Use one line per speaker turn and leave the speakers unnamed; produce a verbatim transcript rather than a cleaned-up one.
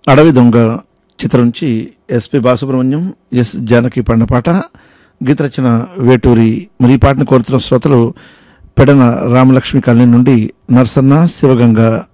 అడవి దొంగ చిత్రం నుంచి ఎస్పి బాలసుబ్రహ్మణ్యం, ఎస్ జానకి పాడిన పాట. గీత రచన వేటూరి. మరి ఈ పాటను కోరుతున్న శ్రోతలు పెడన రామలక్ష్మి కాలనీ నుండి నర్సన్న, శివగంగ.